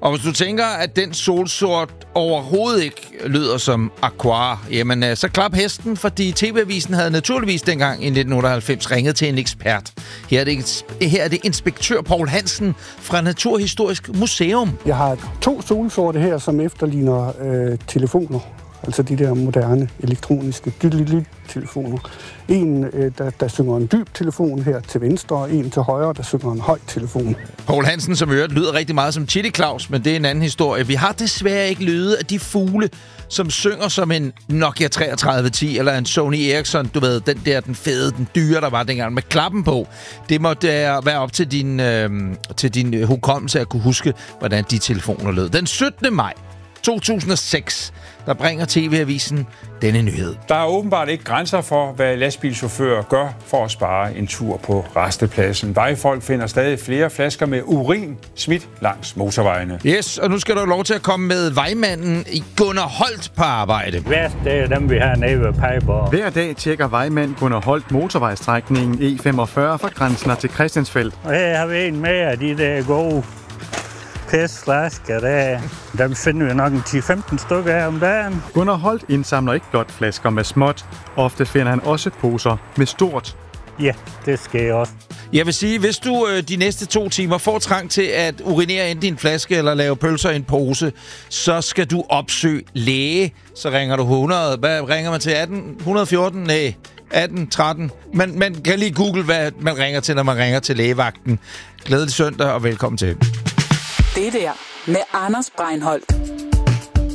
Og hvis du tænker, at den solsort overhovedet ikke lyder som Aquar, jamen så klap hesten, fordi TV-avisen havde naturligvis dengang i 1998 ringet til en ekspert. Her er det inspektør Poul Hansen fra Naturhistorisk Museum. Jeg har 2 solsorte her, som efterligner telefoner. Altså de der moderne elektroniske telefoner. En, der synger en dyb telefon her til venstre, og en til højre, der synger en høj telefon. Poul Hansen, som øvrigt lyder rigtig meget som Chili Claus, men det er en anden historie. Vi har desværre ikke lyde af de fugle, som synger som en Nokia 3310 eller en Sony Ericsson. Du ved, den fede, den dyre, der var dengang med klappen på. Det måtte være op til din hukommelse at kunne huske, hvordan de telefoner lød. Den 17. maj 2006, der bringer TV-avisen denne nyhed. Der er åbenbart ikke grænser for, hvad lastbilchauffører gør for at spare en tur på rastepladsen. Vejfolk finder stadig flere flasker med urin smidt langs motorvejene. Yes, og nu skal du have lov til at komme med vejmanden Gunnar Holt på arbejde. Værst, det er dem, vi har nede ved Pejborg. Hver dag tjekker vejmand Gunnar Holt motorvejsstrækningen E45 fra Grænsner til Christiansfeld. Og her har vi en med af de der gode pestflasker der. Dem finder vi nok en 10-15 stykker af om dagen. Gunnar Holt indsamler ikke blot flasker med småt. Ofte finder han også poser med stort. Ja, det sker også. Jeg vil sige, hvis du de næste 2 timer får trang til at urinere ind i en flaske eller lave pølser i en pose, så skal du opsøge læge. Så ringer du 100. Hvad ringer man til? 18? 114? Nej. 18, 13. Man kan lige google, hvad man ringer til, når man ringer til lægevagten. Glædelig søndag og velkommen til. Det der med Anders Breinholt.